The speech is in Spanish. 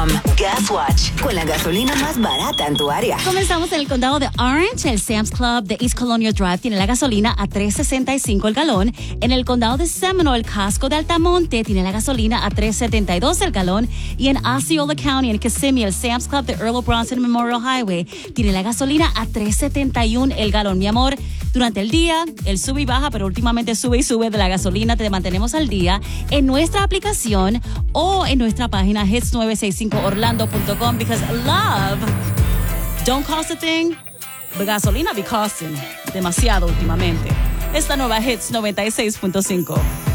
GasWatch.com. GasWatch, con la gasolina más barata en tu área. Comenzamos en el condado de Orange. El Sam's Club de East Colonial Drive tiene la gasolina a $3.65 el galón. En el condado de Seminole, el Casco de Altamonte tiene la gasolina a $3.72 el galón. Y en Osceola County, en Kissimmee, el Sam's Club de Earl Bronson Memorial Highway tiene la gasolina a $3.71 el galón. Mi amor, durante el día, el sube y baja, pero últimamente sube y sube de la gasolina. Te mantenemos al día en nuestra aplicación o en nuestra página hits965orlando.com, because love don't cost a thing, but gasolina be costing demasiado últimamente. Esta nueva Hits 96.5.